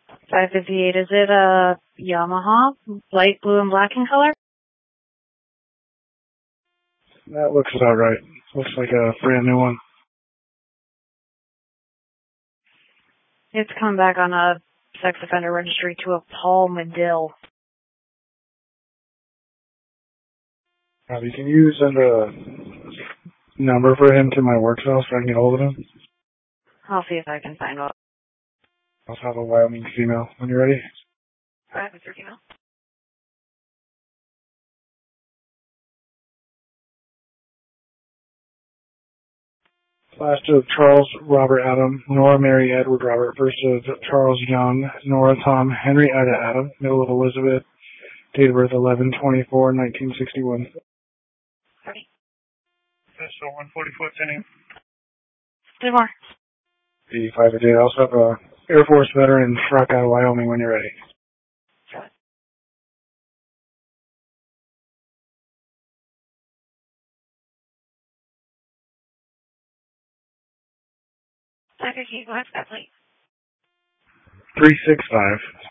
558, is it a Yamaha? Light blue and black in color? That looks about right. Looks like a brand new one. It's come back on a sex offender registry to a Paul Medill. You can you send a number for him to my work cell so I can get hold of him? I'll see if I can find one. I'll have a Wyoming female when you're ready. Alright, what's your email? Last of Charles Robert Adam, Nora Mary Edward Robert. First of Charles Young, Nora Tom Henry Ida Adam, middle of Elizabeth, date of birth 11/24/1961. Ready. So 144 10. 2 more. The 558. I also have a Air Force veteran, Frockow, Wyoming, when you're ready. Sure. Okay, go ahead, that plate. 365